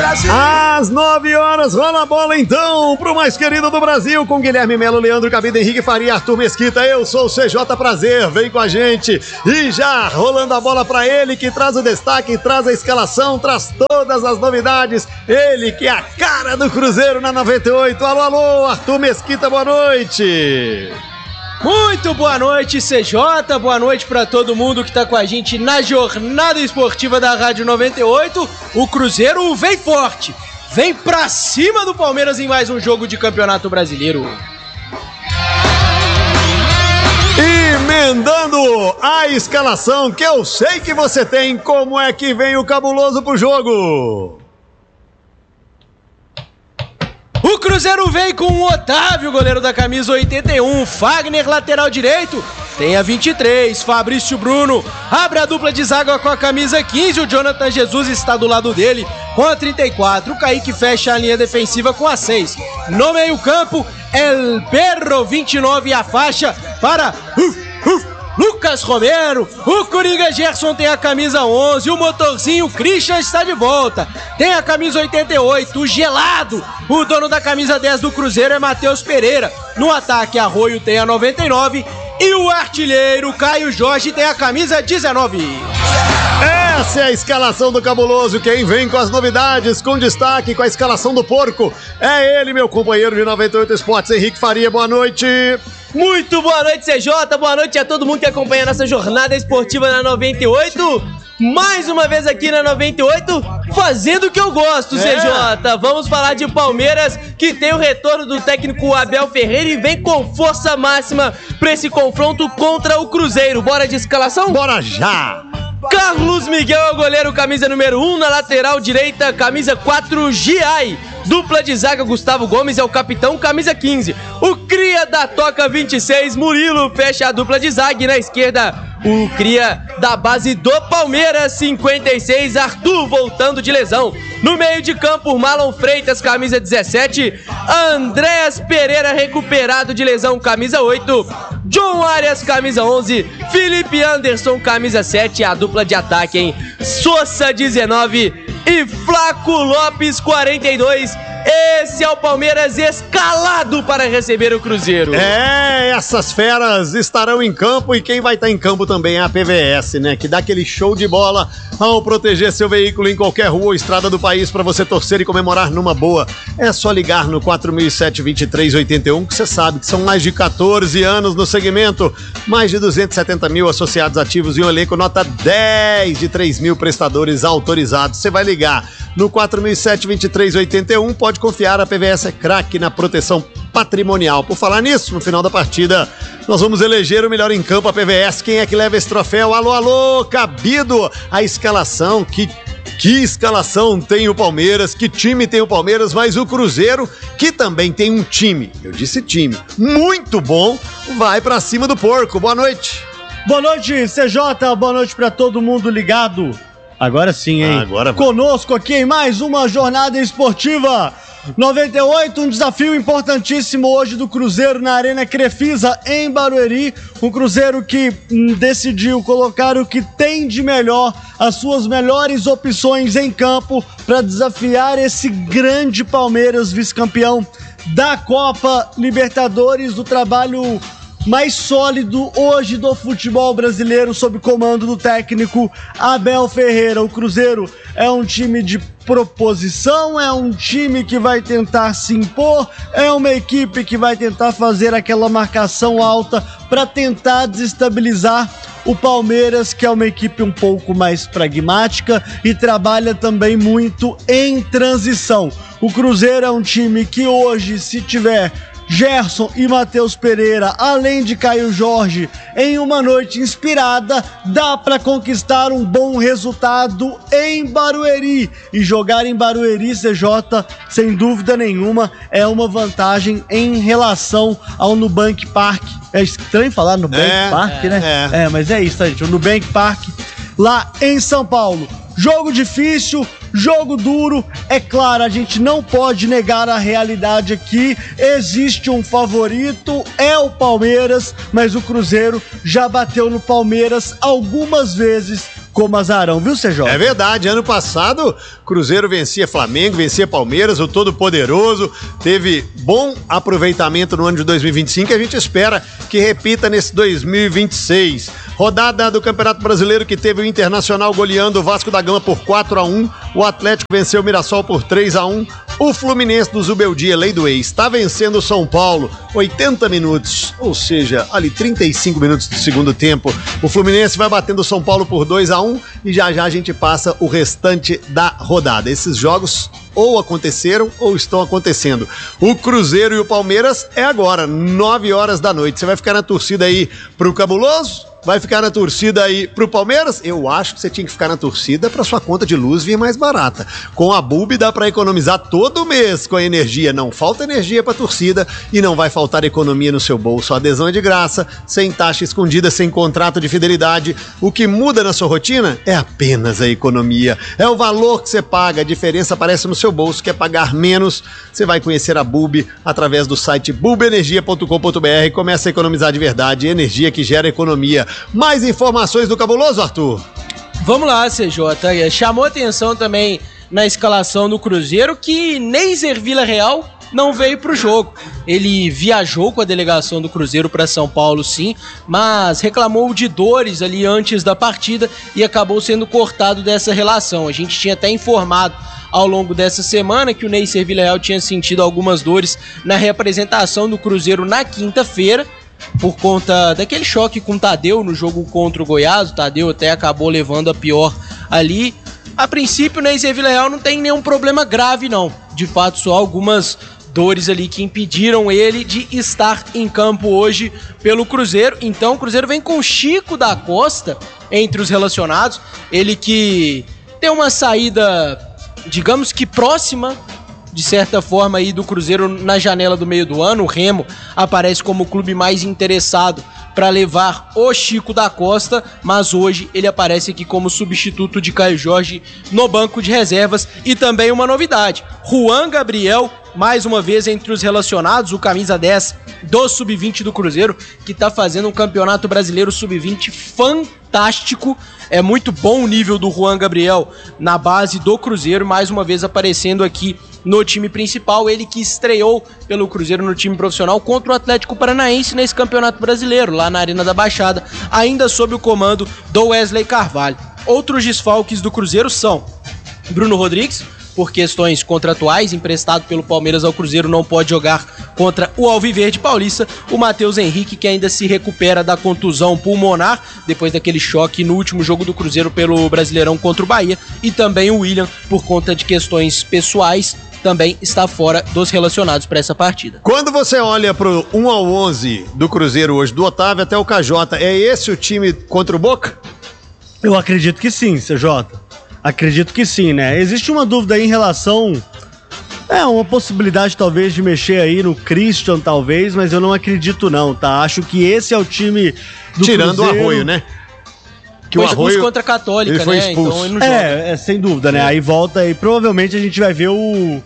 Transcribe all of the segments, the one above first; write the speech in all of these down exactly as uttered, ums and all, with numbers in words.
Brasil! Às nove horas, rola a bola então pro mais querido do Brasil, com Guilherme Melo, Leandro Cabida, Henrique Faria, Arthur Mesquita. Eu sou o C J Prazer, vem com a gente. E já rolando a bola pra ele, que traz o destaque, traz a escalação, traz todas as novidades. Ele que é a cara do Cruzeiro na noventa e oito. Alô, alô, Arthur Mesquita, boa noite. Muito boa noite, C J, boa noite pra todo mundo que tá com a gente na jornada esportiva da Rádio noventa e oito. O Cruzeiro vem forte, vem pra cima do Palmeiras em mais um jogo de Campeonato Brasileiro. Emendando a escalação que eu sei que você tem, como é que vem o Cabuloso pro jogo? O Cruzeiro vem com o Otávio, goleiro da camisa oitenta e um, Fagner, lateral direito, tem a vinte e três, Fabrício Bruno, abre a dupla de zaga com a camisa quinze, o Jonathan Jesus está do lado dele com a trinta e quatro, o Kaique fecha a linha defensiva com a seis, no meio campo, El Perro, vinte e nove, a faixa para... Uh, uh, Lucas Romero, o Coringa Gerson tem a camisa onze, o motorzinho Christian está de volta, tem a camisa oitenta e oito, o gelado, o dono da camisa dez do Cruzeiro é Matheus Pereira, no ataque Arroio tem a noventa e nove e o artilheiro Caio Jorge tem a camisa dezenove. Essa é a escalação do Cabuloso, quem vem com as novidades, com destaque, com a escalação do porco, é ele, meu companheiro de noventa e oito Esportes, Henrique Faria, boa noite. Muito boa noite, C J, boa noite a todo mundo que acompanha a nossa jornada esportiva na noventa e oito. Mais uma vez aqui na noventa e oito, fazendo o que eu gosto, é. C J. Vamos falar de Palmeiras, que tem o retorno do técnico Abel Ferreira e vem com força máxima para esse confronto contra o Cruzeiro. Bora de escalação? Bora já! Carlos Miguel é o goleiro, camisa número um, na lateral direita, camisa quatro, Giai. Dupla de zaga, Gustavo Gomes é o capitão, camisa quinze. O Cria da Toca vinte e seis, Murilo fecha a dupla de zaga e na esquerda o Cria da base do Palmeiras, cinquenta e seis, Arthur voltando de lesão. No meio de campo, Marlon Freitas, camisa dezessete, Andréas Pereira recuperado de lesão, camisa oito, John Arias, camisa onze, Felipe Anderson, camisa sete, a dupla de ataque, hein? Sousa, dezenove e Flaco Lopes, quarenta e dois. Esse é o Palmeiras escalado para receber o Cruzeiro. É, essas feras estarão em campo e quem vai estar em campo também é a P V S, né? Que dá aquele show de bola ao proteger seu veículo em qualquer rua ou estrada do país para você torcer e comemorar numa boa. É só ligar no quatro mil e sete, vinte e três, oitenta e um que você sabe que são mais de quatorze anos no segmento, mais de duzentos e setenta mil associados ativos e um elenco nota dez de três mil prestadores autorizados. Você vai ligar no quatro mil e sete, vinte e três, oitenta e um, pode confiar, a P V S é craque na proteção patrimonial. Por falar nisso, no final da partida, nós vamos eleger o melhor em campo, a P V S. Quem é que leva esse troféu? Alô, alô, Cabido! A escalação, que, que escalação tem o Palmeiras, que time tem o Palmeiras, mas o Cruzeiro, que também tem um time, eu disse time, muito bom, vai pra cima do porco. Boa noite. Boa noite, C J, boa noite pra todo mundo ligado. Agora sim, hein? Agora vai. Conosco aqui em mais uma jornada esportiva noventa e oito, um desafio importantíssimo hoje do Cruzeiro na Arena Crefisa, em Barueri. Um Cruzeiro que hum, decidiu colocar o que tem de melhor, as suas melhores opções em campo para desafiar esse grande Palmeiras, vice-campeão da Copa Libertadores, do trabalho mais sólido hoje do futebol brasileiro sob comando do técnico Abel Ferreira. O Cruzeiro é um time de proposição, é um time que vai tentar se impor, é uma equipe que vai tentar fazer aquela marcação alta para tentar desestabilizar o Palmeiras, que é uma equipe um pouco mais pragmática e trabalha também muito em transição. O Cruzeiro é um time que hoje, se tiver Gerson e Matheus Pereira, além de Caio Jorge, em uma noite inspirada, dá para conquistar um bom resultado em Barueri. E jogar em Barueri, C J, sem dúvida nenhuma, é uma vantagem em relação ao Nubank Park. É estranho falar Nubank é, Park, é, né? É. é, mas é isso, gente. O Nubank Park, lá em São Paulo. Jogo difícil, jogo duro, é claro, a gente não pode negar a realidade aqui, existe um favorito, é o Palmeiras, mas o Cruzeiro já bateu no Palmeiras algumas vezes como azarão, viu, C J? É verdade, ano passado Cruzeiro vencia Flamengo, vencia Palmeiras, o todo poderoso, teve bom aproveitamento no ano de dois mil e vinte e cinco, e a gente espera que repita nesse dois mil e vinte e seis. Rodada do Campeonato Brasileiro que teve o Internacional goleando o Vasco da Gama por quatro a um, o Atlético venceu o Mirassol por três a um, o Fluminense do Zubeldia, lei do ex, está vencendo o São Paulo, oitenta minutos, ou seja, ali trinta e cinco minutos do segundo tempo. O Fluminense vai batendo o São Paulo por dois a um e já já a gente passa o restante da rodada. Esses jogos ou aconteceram ou estão acontecendo. O Cruzeiro e o Palmeiras é agora, nove horas da noite. Você vai ficar na torcida aí pro Cabuloso? Vai ficar na torcida aí pro Palmeiras? Eu acho que você tinha que ficar na torcida pra sua conta de luz vir mais barata. Com a Bulb dá pra economizar todo mês com a energia. Não falta energia pra torcida e não vai faltar economia no seu bolso. A adesão é de graça, sem taxa escondida, sem contrato de fidelidade. O que muda na sua rotina é apenas a economia. É o valor que você paga. A diferença aparece no seu bolso. Quer pagar menos? Você vai conhecer a Bulb através do site bulb energia ponto com ponto b r. Começa a economizar de verdade. Energia que gera economia. Mais informações do Cabuloso, Arthur? Vamos lá, C J. Chamou atenção também na escalação do Cruzeiro que Neiser Villarreal não veio para o jogo. Ele viajou com a delegação do Cruzeiro para São Paulo, sim, mas reclamou de dores ali antes da partida e acabou sendo cortado dessa relação. A gente tinha até informado ao longo dessa semana que o Neiser Villarreal tinha sentido algumas dores na representação do Cruzeiro na quinta-feira, por conta daquele choque com o Tadeu no jogo contra o Goiás. O Tadeu até acabou levando a pior ali. A princípio, o Neiser Villarreal não tem nenhum problema grave, não. De fato, só algumas dores ali que impediram ele de estar em campo hoje pelo Cruzeiro. Então, o Cruzeiro vem com o Chico da Costa entre os relacionados. Ele que tem uma saída, digamos que próxima, de certa forma, aí do Cruzeiro na janela do meio do ano. O Remo aparece como o clube mais interessado para levar o Chico da Costa, mas hoje ele aparece aqui como substituto de Caio Jorge no banco de reservas. E também uma novidade, Juan Gabriel, mais uma vez entre os relacionados, o camisa dez do sub vinte do Cruzeiro, que tá fazendo um campeonato brasileiro sub vinte fantástico. É muito bom o nível do Juan Gabriel na base do Cruzeiro, mais uma vez aparecendo aqui no time principal. Ele que estreou pelo Cruzeiro no time profissional contra o Atlético Paranaense nesse campeonato brasileiro, lá na Arena da Baixada, ainda sob o comando do Wesley Carvalho. Outros desfalques do Cruzeiro são Bruno Rodrigues, por questões contratuais, emprestado pelo Palmeiras ao Cruzeiro, não pode jogar contra o Alviverde Paulista. O Matheus Henrique, que ainda se recupera da contusão pulmonar, depois daquele choque no último jogo do Cruzeiro pelo Brasileirão contra o Bahia. E também o William, por conta de questões pessoais, também está fora dos relacionados para essa partida. Quando você olha pro um ao onze do Cruzeiro hoje, do Otávio até o K J, é esse o time contra o Boca? Eu acredito que sim, C J. Acredito que sim, né? Existe uma dúvida aí em relação... É, uma possibilidade talvez de mexer aí no Christian, talvez, mas eu não acredito não, tá? Acho que esse é o time do Tirando Cruzeiro. o Arroio, né? Que foi o expulso contra a Católica, ele foi né? expulso. Então ele não joga. É, é, sem dúvida, né? Aí volta aí, provavelmente a gente vai ver o...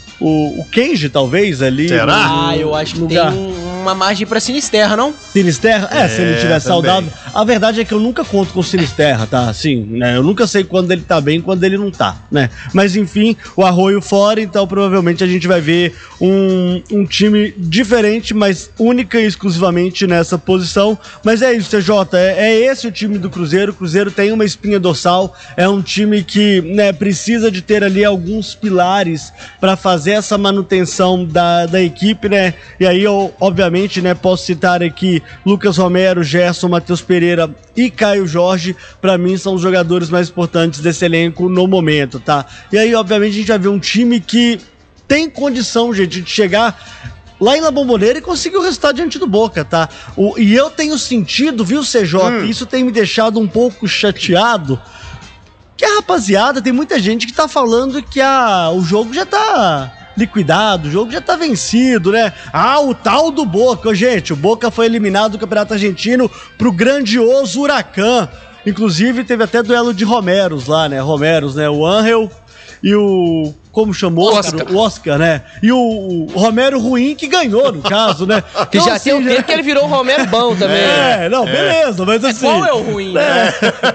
O, o Kenji, talvez, ali. Será? No, ah, eu acho que lugar. tem um, uma margem pra Sinisterra, não? Sinisterra? É, é, se ele tiver também. saudável. A verdade é que eu nunca conto com o Sinisterra, tá? Assim, né? Eu nunca sei quando ele tá bem e quando ele não tá, né? Mas enfim, o Arroio fora, então provavelmente a gente vai ver um, um time diferente, mas única e exclusivamente nessa posição. Mas é isso, C J, é, é esse o time do Cruzeiro. O Cruzeiro tem uma espinha dorsal, é um time que, né, precisa de ter ali alguns pilares pra fazer essa manutenção da, da equipe, né? E aí eu, obviamente, né, posso citar aqui Lucas Romero, Gerson, Matheus Pereira e Caio Jorge. Pra mim são os jogadores mais importantes desse elenco no momento, tá? E aí, obviamente, a gente vai ver um time que tem condição, gente, de chegar lá em La Bombonera e conseguir o resultado diante do Boca, tá? O, e eu tenho sentido, viu, C J? Hum. Isso tem me deixado um pouco chateado, que a rapaziada, tem muita gente que tá falando que a, o jogo já tá liquidado, o jogo já tá vencido, né? Ah, o tal do Boca. Gente, o Boca foi eliminado do Campeonato Argentino pro grandioso Huracan. Inclusive, teve até duelo de Romeros lá, né? Romeros, né? O Ángel e o... Como chamou? Oscar. O Oscar, né? E o, o Romero ruim que ganhou, no caso, né? Que Então, já assim, tem um tempo que ele virou o Romero bom também. É, não, beleza, mas assim... Qual é o ruim, né? É.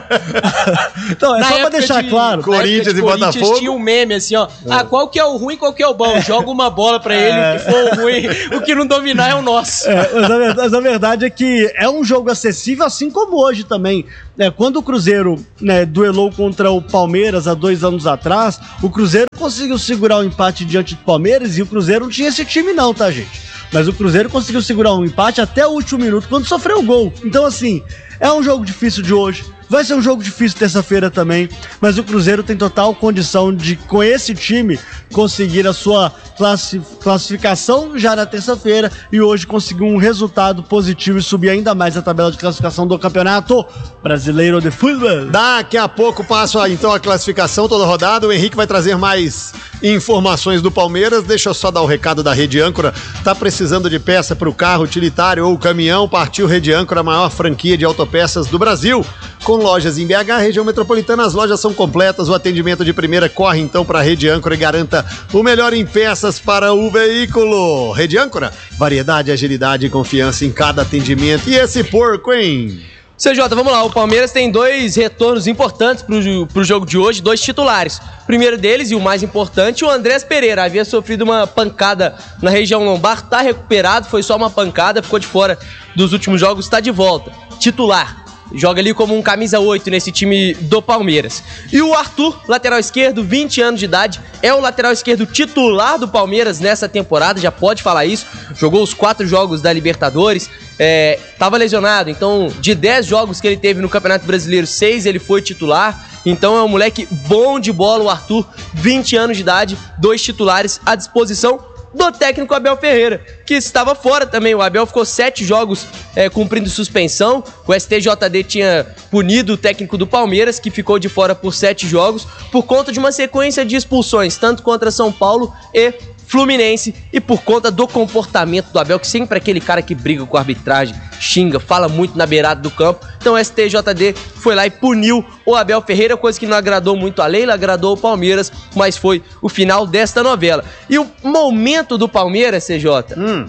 Então, é Na só pra época deixar de- claro. na época Corinthians de e Botafogo. tinha um meme assim, ó. Ah, qual que é o ruim, qual que é o bom? Joga uma bola pra ele, o que for o ruim, o que não dominar é o nosso. É, mas, a verdade, mas a verdade é que é um jogo acessível, assim como hoje também. É, quando o Cruzeiro, né, duelou contra o Palmeiras há dois anos atrás, o Cruzeiro conseguiu segurar o empate diante do Palmeiras e o Cruzeiro não tinha esse time não, tá, gente? Mas o Cruzeiro conseguiu segurar um empate até o último minuto, quando sofreu o gol. Então, assim, é um jogo difícil de hoje. Vai ser um jogo difícil terça-feira também, mas o Cruzeiro tem total condição de, com esse time, conseguir a sua classi- classificação já na terça-feira e hoje conseguir um resultado positivo e subir ainda mais a tabela de classificação do Campeonato Brasileiro de Futebol. Daqui a pouco passo a, então a classificação toda rodada. O Henrique vai trazer mais informações do Palmeiras. Deixa eu só dar o recado da Rede Âncora. Tá precisando de peça para o carro utilitário ou caminhão? Partiu Rede Âncora, a maior franquia de autopeças do Brasil. Com lojas em B H, região metropolitana, as lojas são completas, o atendimento de primeira. Corre então para a Rede Âncora e garanta o melhor em peças para o veículo. Rede Âncora, variedade, agilidade e confiança em cada atendimento. E esse porco, hein? C J, vamos lá, o Palmeiras tem dois retornos importantes pro, pro jogo de hoje, dois titulares. O primeiro deles, e o mais importante, o Andrés Pereira. Havia sofrido uma pancada na região lombar, tá recuperado, foi só uma pancada, ficou de fora dos últimos jogos, está de volta. Titular. Joga ali como um camisa oito nesse time do Palmeiras. E o Arthur, lateral esquerdo, vinte anos de idade, é o lateral esquerdo titular do Palmeiras nessa temporada, já pode falar isso. Jogou os quatro jogos da Libertadores, é, tava lesionado, então de dez jogos que ele teve no Campeonato Brasileiro, seis ele foi titular. Então é um moleque bom de bola, o Arthur, vinte anos de idade, dois titulares à disposição do técnico Abel Ferreira, que estava fora também. O Abel ficou sete jogos é, cumprindo suspensão. O S T J D tinha punido o técnico do Palmeiras, que ficou de fora por sete jogos, por conta de uma sequência de expulsões, tanto contra São Paulo e Fluminense, e por conta do comportamento do Abel, que sempre é aquele cara que briga com a arbitragem, xinga, fala muito na beirada do campo. Então o S T J D foi lá e puniu o Abel Ferreira, coisa que não agradou muito a Leila, agradou o Palmeiras, mas foi o final desta novela. E o momento do Palmeiras, C J, hum.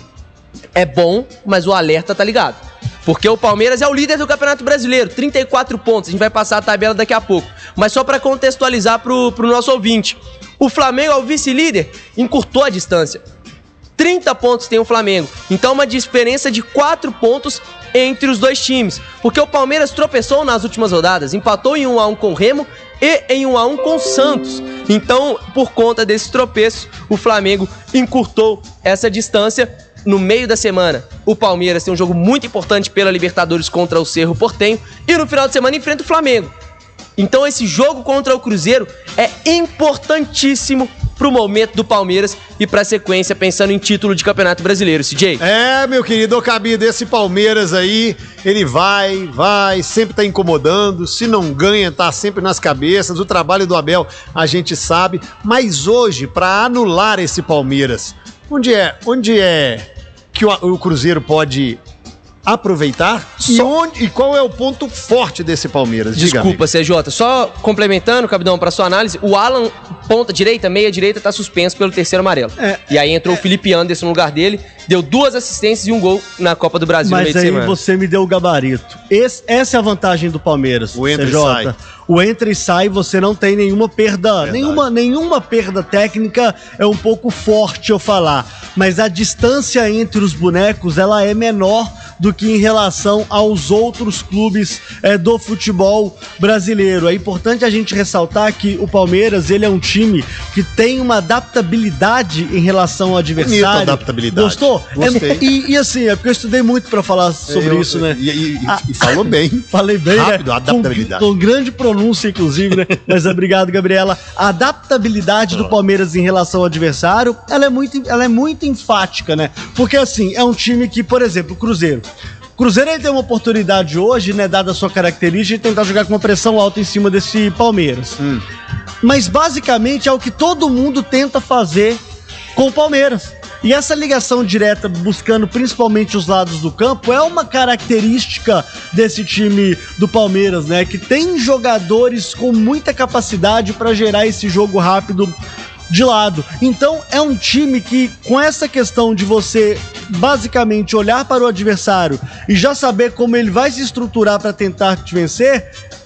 é bom, mas o alerta tá ligado. Porque o Palmeiras é o líder do Campeonato Brasileiro, trinta e quatro pontos, a gente vai passar a tabela daqui a pouco. Mas só para contextualizar pro, pro nosso ouvinte, o Flamengo é o vice-líder, encurtou a distância. trinta pontos tem o Flamengo, então uma diferença de quatro pontos entre os dois times. Porque o Palmeiras tropeçou nas últimas rodadas, empatou em um a um com o Remo e em um a um com o Santos. Então, por conta desse tropeço, o Flamengo encurtou essa distância. No meio da semana, o Palmeiras tem um jogo muito importante pela Libertadores contra o Cerro Porteño e no final de semana enfrenta o Flamengo. Então esse jogo contra o Cruzeiro é importantíssimo pro momento do Palmeiras e pra sequência, pensando em título de Campeonato Brasileiro, C J. É, meu querido, ô Cabido, esse Palmeiras aí, ele vai, vai, sempre tá incomodando, se não ganha, tá sempre nas cabeças, o trabalho do Abel a gente sabe, mas hoje, pra anular esse Palmeiras, onde é, onde é que o, o Cruzeiro pode aproveitar? E, onde, e qual é o ponto forte desse Palmeiras? Diga, Desculpa, C J. Só complementando, Capitão, para sua análise, o Alan, ponta direita, meia direita, tá suspenso pelo terceiro amarelo. É, e aí entrou é, o Felipe Anderson no lugar dele, deu duas assistências e um gol na Copa do Brasil no meio de semana. Mas aí você me deu o gabarito. Esse, essa é a vantagem do Palmeiras, o entra C J. E sai. O entra e sai, você não tem nenhuma perda, nenhuma, nenhuma perda técnica, é um pouco forte eu falar, mas a distância entre os bonecos, ela é menor do que em relação aos outros clubes é, do futebol brasileiro. É importante a gente ressaltar que o Palmeiras, ele é um time que tem uma adaptabilidade em relação ao adversário. Bonita adaptabilidade. Gostou? Gostei. É, e, e assim, é porque eu estudei muito pra falar sobre eu, isso, né? E, e, ah, e falou bem. Falei bem, rápido, né? adaptabilidade. Com, com grande pronúncia, inclusive, né? Mas obrigado, Gabriela. A adaptabilidade do Palmeiras em relação ao adversário, ela é muito, ela é muito enfática, né? Porque assim, é um time que, por exemplo, o Cruzeiro. O Cruzeiro ele tem uma oportunidade hoje, né, dada a sua característica, de tentar jogar com uma pressão alta em cima desse Palmeiras. Hum. Mas basicamente é o que todo mundo tenta fazer com o Palmeiras. E essa ligação direta, buscando principalmente os lados do campo, é uma característica desse time do Palmeiras, né? Que tem jogadores com muita capacidade para gerar esse jogo rápido de lado. Então é um time que, com essa questão de você basicamente olhar para o adversário e já saber como ele vai se estruturar para tentar te vencer,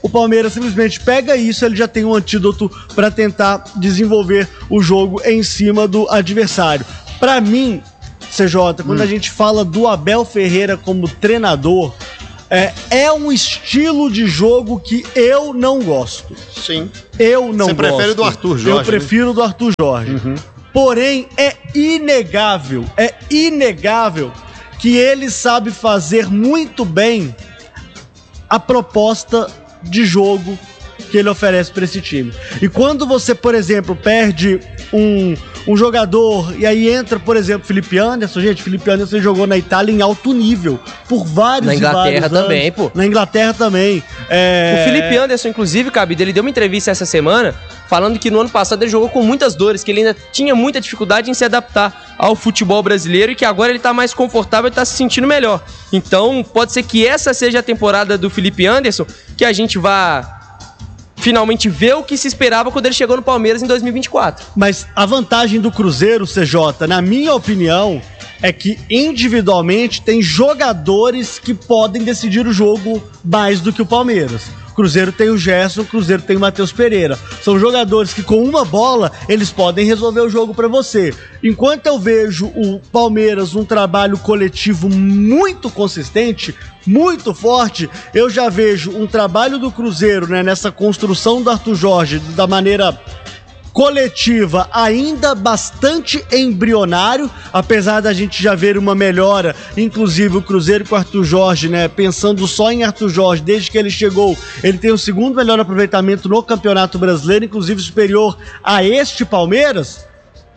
o Palmeiras simplesmente pega isso, ele já tem um antídoto para tentar desenvolver o jogo em cima do adversário. Para mim, C J, quando hum. a gente fala do Abel Ferreira como treinador, é, é um estilo de jogo que eu não gosto. Sim. Eu não Você gosto. prefere do Arthur Jorge? Eu prefiro né? do Arthur Jorge. Uhum. Porém, é inegável, é inegável que ele sabe fazer muito bem a proposta de jogo que ele oferece para esse time. E quando você, por exemplo, perde um, um jogador e aí entra, por exemplo, Felipe Anderson, gente, Felipe Anderson jogou na Itália em alto nível por vários Na Inglaterra também, anos. pô. Na Inglaterra também. É... O Felipe Anderson, inclusive, Cabide, ele deu uma entrevista essa semana falando que no ano passado ele jogou com muitas dores, que ele ainda tinha muita dificuldade em se adaptar ao futebol brasileiro e que agora ele tá mais confortável e tá se sentindo melhor. Então, pode ser que essa seja a temporada do Felipe Anderson, que a gente vá finalmente ver o que se esperava quando ele chegou no Palmeiras em dois mil e vinte e quatro. Mas a vantagem do Cruzeiro, C J, na minha opinião, é que individualmente tem jogadores que podem decidir o jogo mais do que o Palmeiras. O Cruzeiro tem o Gerson, o Cruzeiro tem o Matheus Pereira. São jogadores que com uma bola eles podem resolver o jogo pra você. Enquanto eu vejo o Palmeiras um trabalho coletivo muito consistente, muito forte, eu já vejo um trabalho do Cruzeiro, né, nessa construção do Arthur Jorge da maneira coletiva ainda bastante embrionário, apesar da gente já ver uma melhora, inclusive o Cruzeiro com o Arthur Jorge, né, pensando só em Arthur Jorge, desde que ele chegou, ele tem o segundo melhor aproveitamento no Campeonato Brasileiro, inclusive superior a este Palmeiras,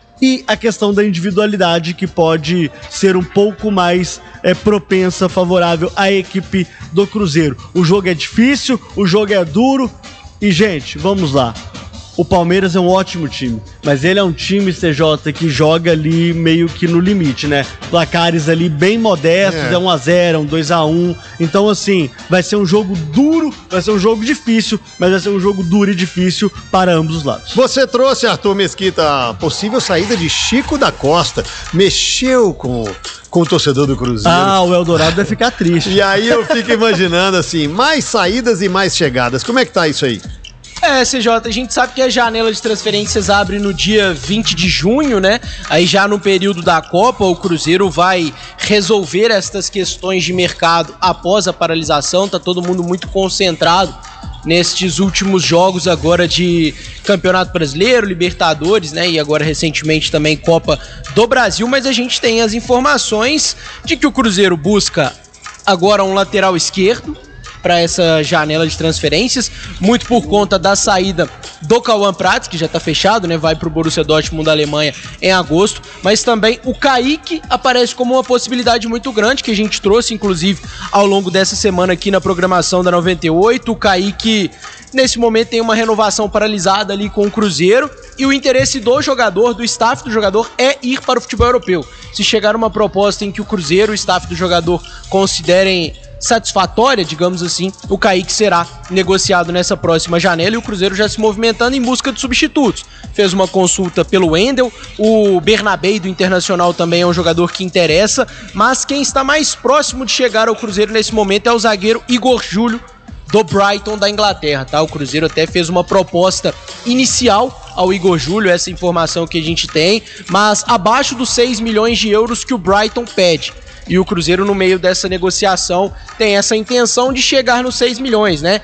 e a questão da individualidade que pode ser um pouco mais é, propensa, favorável à equipe do Cruzeiro. O jogo é difícil, o jogo é duro, e gente, vamos lá. O Palmeiras é um ótimo time, mas ele é um time, C J, que joga ali meio que no limite, né? Placares ali bem modestos, é, é um a zero, um dois a um. Então, assim, vai ser um jogo duro, vai ser um jogo difícil, mas vai ser um jogo duro e difícil para ambos os lados. Você trouxe, Arthur Mesquita, a possível saída de Chico da Costa. Mexeu com... com o torcedor do Cruzeiro. Ah, o Eldorado vai ficar triste. E aí eu fico imaginando, assim, mais saídas e mais chegadas. Como é que tá isso aí? É, C J, a gente sabe que a janela de transferências abre no dia vinte de junho, né? Aí já no período da Copa, o Cruzeiro vai resolver estas questões de mercado após a paralisação. Tá todo mundo muito concentrado nestes últimos jogos agora de Campeonato Brasileiro, Libertadores, né? E agora recentemente também Copa do Brasil. Mas a gente tem as informações de que o Cruzeiro busca agora um lateral esquerdo para essa janela de transferências, muito por conta da saída do Cauã Prats, que já está fechado, né? Vai para o Borussia Dortmund da Alemanha em agosto, mas também o Kaique aparece como uma possibilidade muito grande, que a gente trouxe, inclusive, ao longo dessa semana aqui na programação da noventa e oito. O Kaique, nesse momento, tem uma renovação paralisada ali com o Cruzeiro, e o interesse do jogador, do staff do jogador, é ir para o futebol europeu. Se chegar uma proposta em que o Cruzeiro e o staff do jogador considerem satisfatória, digamos assim, o Kaique será negociado nessa próxima janela, e o Cruzeiro já se movimentando em busca de substitutos. Fez uma consulta pelo Wendel, o Bernabé do Internacional também é um jogador que interessa, mas quem está mais próximo de chegar ao Cruzeiro nesse momento é o zagueiro Igor Júlio, do Brighton da Inglaterra, tá? O Cruzeiro até fez uma proposta inicial ao Igor Júlio, essa informação que a gente tem, mas abaixo dos seis milhões de euros que o Brighton pede. E o Cruzeiro, no meio dessa negociação, tem essa intenção de chegar nos seis milhões, né?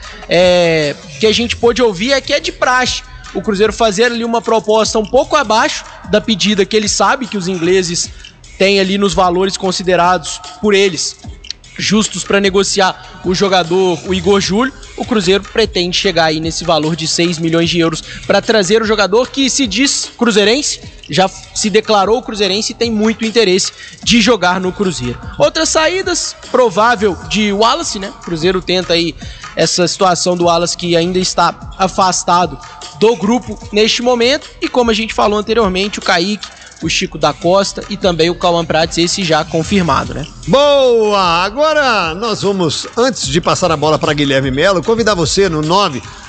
É, o que a gente pôde ouvir é que é de praxe o Cruzeiro fazer ali uma proposta um pouco abaixo da pedida que ele sabe que os ingleses têm ali nos valores considerados por eles justos para negociar o jogador, o Igor Júlio. O Cruzeiro pretende chegar aí nesse valor de seis milhões de euros para trazer o jogador que se diz cruzeirense, já se declarou cruzeirense e tem muito interesse de jogar no Cruzeiro. Outras saídas, provável de Wallace, né? O Cruzeiro tenta aí essa situação do Wallace, que ainda está afastado do grupo neste momento, e como a gente falou anteriormente, o Kaique, o Chico da Costa e também o Cauã Prats, esse já confirmado, né? Boa! Agora nós vamos, antes de passar a bola para Guilherme Melo, convidar você no nove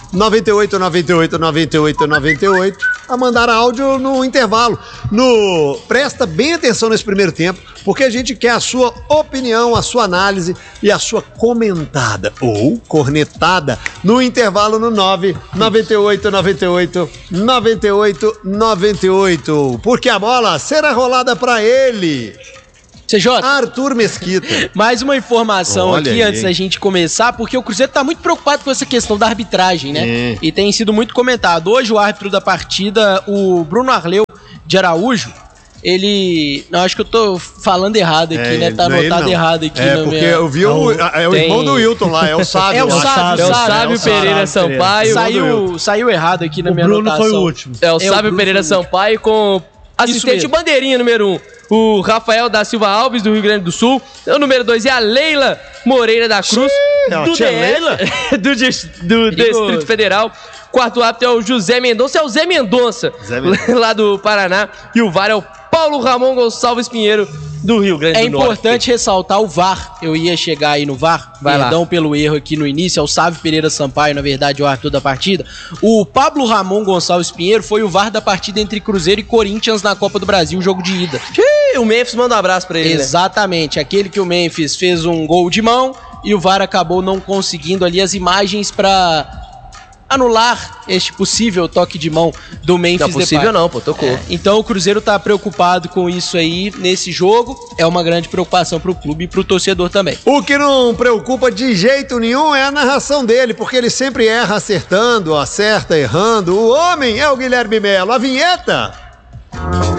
noventa e oito, noventa e oito, noventa e oito, noventa e oito a mandar áudio no intervalo. No... Presta bem atenção nesse primeiro tempo, porque a gente quer a sua opinião, a sua análise e a sua comentada ou cornetada no intervalo no nove noventa e oito, noventa e oito, noventa e oito, noventa e oito. Porque a bola será rolada para ele. C J, Arthur Mesquita. Mais uma informação Olha aqui aí, antes hein? da gente começar, porque o Cruzeiro tá muito preocupado com essa questão da arbitragem, né? É. E tem sido muito comentado. Hoje o árbitro da partida, o Bruno Arleu de Araújo, ele... Não, acho que eu tô falando errado aqui, É, né? Tá não é ele, anotado não. errado aqui. É, na porque minha... eu vi o, é o Tem- irmão do Wilton lá, é o Sábio. É o eu acho. Sábio, É o Sábio, Sábio Sábio Pereira Sampaio. Saiu, saiu errado aqui na O minha Bruno anotação. foi o último. É o É, o Sábio Bruno Pereira foi o Sampaio com assistente mesmo. bandeirinha número um. O Rafael da Silva Alves, do Rio Grande do Sul. O número dois é a Leila Moreira da Cruz, é a do tia D Leila? F, do, dis- do Perigoso. Distrito Federal. Quarto árbitro é o José Mendonça, é o Zé Mendonça, Zé Mendonça. lá do Paraná. E o V A R é o Paulo Ramon Gonçalves Pinheiro, do Rio Grande É do Norte. importante ressaltar o V A R. Eu ia chegar aí no V A R. Vai lá. Perdão pelo erro aqui no início. É o Sávio Pereira Sampaio, na verdade, o árbitro da partida. O Pablo Ramon Gonçalves Pinheiro foi o V A R da partida entre Cruzeiro e Corinthians na Copa do Brasil, jogo de ida. Ih, o Memphis manda um abraço pra ele, né? Exatamente. Aquele que o Memphis fez um gol de mão e o V A R acabou não conseguindo ali as imagens pra anular este possível toque de mão do Memphis Não, possível Depay. não, pô, tocou. É, então o Cruzeiro tá preocupado com isso aí nesse jogo. É uma grande preocupação pro clube e pro torcedor também. O que não preocupa de jeito nenhum é a narração dele, porque ele sempre erra acertando, acerta errando. O homem é o Guilherme Melo. A vinheta...